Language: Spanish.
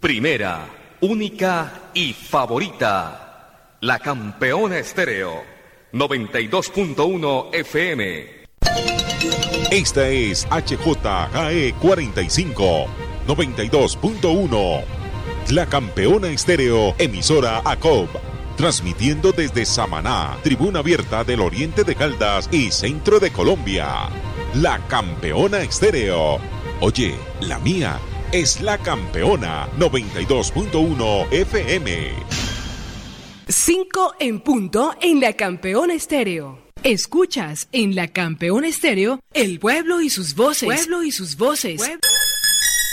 Primera, única y favorita. La Campeona Estéreo. 92.1 FM. Esta es HJGE 45, 92.1. La Campeona Estéreo, emisora ACOB. Transmitiendo desde Samaná, Tribuna Abierta del Oriente de Caldas y Centro de Colombia. La Campeona Estéreo. Oye, la mía es La Campeona 92.1 FM. 5 en punto en La Campeona Estéreo. Escuchas en La Campeona Estéreo, el pueblo y sus voces. Pueblo y sus voces.